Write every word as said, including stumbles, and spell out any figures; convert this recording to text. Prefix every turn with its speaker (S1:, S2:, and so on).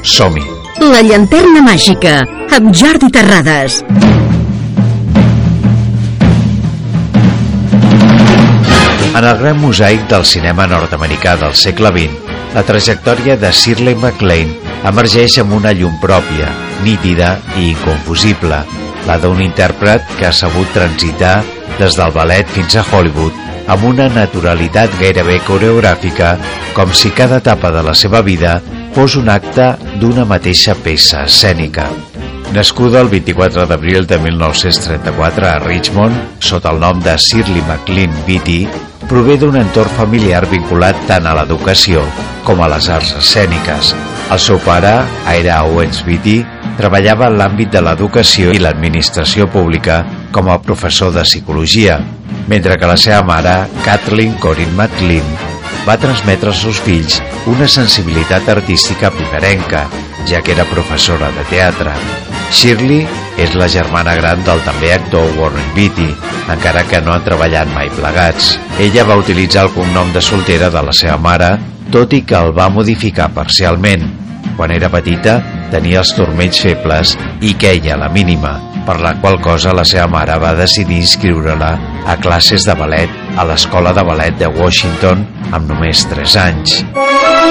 S1: Som-hi!
S2: La llanterna màgica, amb Jordi Terrades.
S1: En el gran mosaic del cinema nord-americà del segle vint, la trajectòria de Shirley MacLaine emergeix amb una llum pròpia, nítida i inconfusible, la d'un intèrpret que ha sabut transitar des del ballet fins a Hollywood amb una naturalitat gairebé coreogràfica, com si cada etapa de la seva vida fos un acte d'una mateixa peça escènica. Nascuda el vint-i-quatre d'abril de mil nou-cents trenta-quatre a Richmond, sota el nom de Shirley MacLaine Beatty, prové d'un entorn familiar vinculat tant a l'educació com a les arts escèniques. El seu pare, Ira Owens Beatty, treballava en l'àmbit de l'educació i l'administració pública com a professor de psicologia, mentre que la seva mare, Kathleen Corinne MacLaine, va transmetre als seus fills una sensibilitat artística primerenca, ja que era professora de teatre. Shirley és la germana gran del també actor Warren Beatty, encara que no han treballat mai plegats. Ella va utilitzar el cognom de soltera de la seva mare, tot i que el va modificar parcialment. Quan era petita, tenia els turmells febles i queia a la mínima, per la qual cosa la seva mare va decidir inscriure-la a classes de ballet a l'Escola de Ballet de Washington amb només tres anys.